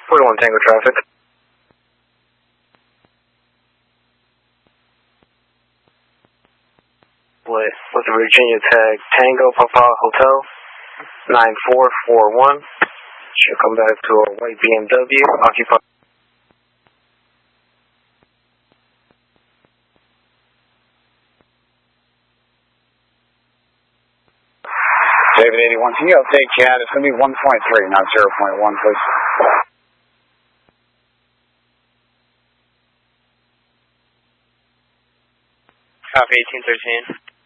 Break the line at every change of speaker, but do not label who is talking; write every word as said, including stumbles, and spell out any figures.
forty-one Tango traffic. With, with the Virginia tag Tango Papa Hotel nine four four one. She'll come back to a white B M W occupied.
David eighty-one, can you update Chad? It's going to be one point three, not zero point one, please.
Copy eighteen thirteen.